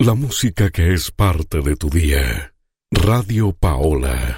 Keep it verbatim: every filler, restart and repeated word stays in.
La música que es parte de tu día. Radio Paola.